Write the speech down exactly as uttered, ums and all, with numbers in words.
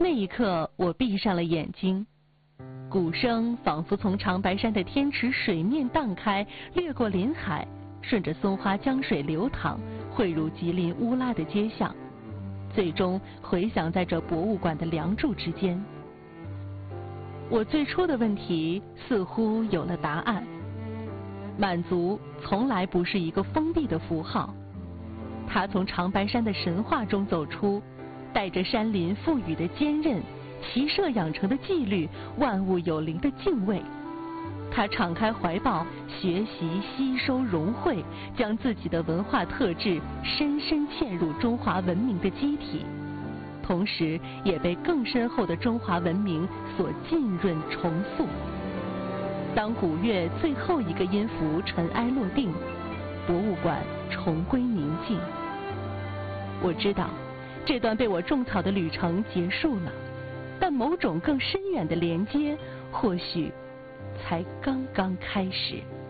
那一刻，我闭上了眼睛，鼓声仿佛从长白山的天池水面荡开，掠过林海，顺着松花江水流淌，汇入吉林乌拉的街巷，最终回响在这博物馆的梁柱之间。我最初的问题似乎有了答案。满族从来不是一个封闭的符号，它从长白山的神话中走出，带着山林赋予的坚韧，骑射养成的纪律，万物有灵的敬畏。他敞开怀抱，学习、吸收、融汇，将自己的文化特质深深嵌入中华文明的机体，同时也被更深厚的中华文明所浸润重塑。当古乐最后一个音符尘埃落定，博物馆重归宁静。我知道，这段被我种草的旅程结束了，但某种更深远的连接，或许才刚刚开始。